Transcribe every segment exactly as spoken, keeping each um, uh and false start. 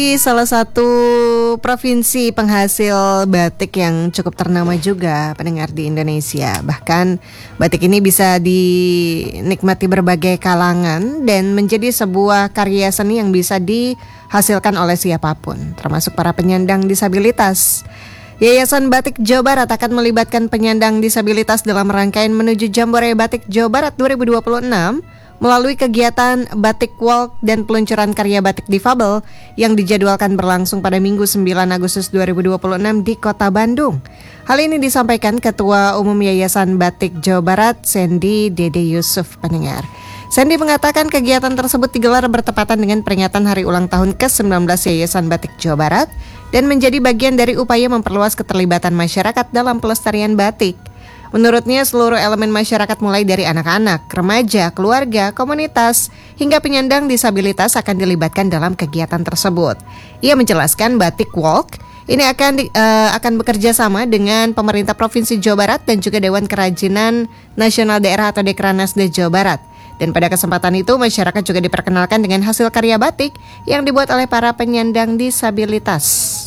Salah satu provinsi penghasil batik yang cukup ternama juga pendengar di Indonesia. Bahkan batik ini bisa dinikmati berbagai kalangan dan menjadi sebuah karya seni yang bisa dihasilkan oleh siapapun, termasuk para penyandang disabilitas. Yayasan Batik Jawa Barat akan melibatkan penyandang disabilitas dalam rangkaian menuju Jambore Batik Jawa Barat dua ribu dua puluh enam melalui kegiatan Batik Walk dan peluncuran karya batik difabel yang dijadwalkan berlangsung pada Minggu sembilan Agustus dua ribu dua puluh enam di Kota Bandung. Hal ini disampaikan Ketua Umum Yayasan Batik Jawa Barat, Sandy Dede Yusuf, pendengar. Sandy mengatakan kegiatan tersebut digelar bertepatan dengan peringatan hari ulang tahun ke sembilan belas Yayasan Batik Jawa Barat dan menjadi bagian dari upaya memperluas keterlibatan masyarakat dalam pelestarian batik. Menurutnya, seluruh elemen masyarakat mulai dari anak-anak, remaja, keluarga, komunitas, hingga penyandang disabilitas akan dilibatkan dalam kegiatan tersebut. Ia menjelaskan Batik Walk ini akan di, uh, akan bekerja sama dengan pemerintah Provinsi Jawa Barat dan juga Dewan Kerajinan Nasional Daerah atau Dekranasda Jawa Barat. Dan pada kesempatan itu, masyarakat juga diperkenalkan dengan hasil karya batik yang dibuat oleh para penyandang disabilitas.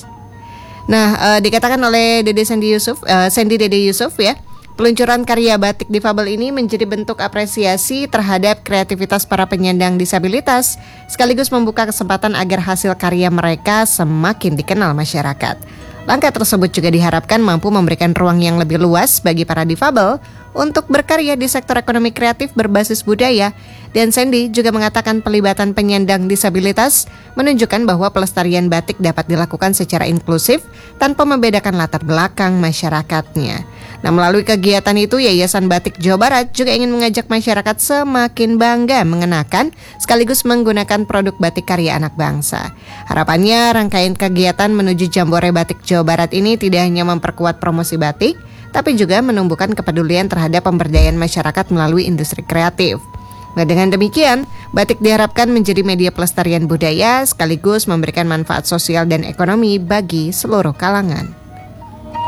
Nah, uh, dikatakan oleh Dede Sandy Yusuf, uh, Sandy Dede Yusuf ya, peluncuran karya batik difabel ini menjadi bentuk apresiasi terhadap kreativitas para penyandang disabilitas, sekaligus membuka kesempatan agar hasil karya mereka semakin dikenal masyarakat. Langkah tersebut juga diharapkan mampu memberikan ruang yang lebih luas bagi para difabel untuk berkarya di sektor ekonomi kreatif berbasis budaya. Dan Sandy juga mengatakan pelibatan penyandang disabilitas menunjukkan bahwa pelestarian batik dapat dilakukan secara inklusif tanpa membedakan latar belakang masyarakatnya. Nah, melalui kegiatan itu, Yayasan Batik Jawa Barat juga ingin mengajak masyarakat semakin bangga mengenakan sekaligus menggunakan produk batik karya anak bangsa. Harapannya rangkaian kegiatan menuju Jambore Batik Jawa Barat ini tidak hanya memperkuat promosi batik, tapi juga menumbuhkan kepedulian terhadap pemberdayaan masyarakat melalui industri kreatif. Nah, dengan demikian, batik diharapkan menjadi media pelestarian budaya sekaligus memberikan manfaat sosial dan ekonomi bagi seluruh kalangan.